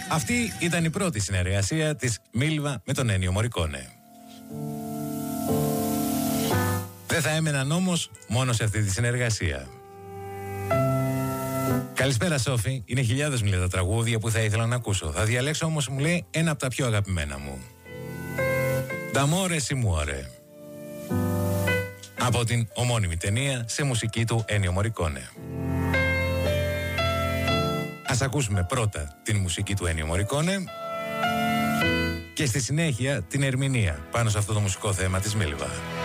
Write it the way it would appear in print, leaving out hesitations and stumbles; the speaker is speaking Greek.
Αυτή ήταν η πρώτη συνεργασία της Μίλβα με τον Ένιο Μωρικόνε. Δεν θα έμεναν όμως μόνο σε αυτή τη συνεργασία. Καλησπέρα Σόφη, είναι χιλιάδες τα τραγούδια που θα ήθελα να ακούσω. Θα διαλέξω όμως, μου λέει, ένα από τα πιο αγαπημένα μου. D'amore si muore. Από την ομώνυμη ταινία σε μουσική του Ένιο Μωρικόνε. Ας ακούσουμε πρώτα την μουσική του Ένιο Μωρικόνε και στη συνέχεια την ερμηνεία πάνω σε αυτό το μουσικό θέμα της Μίλβα.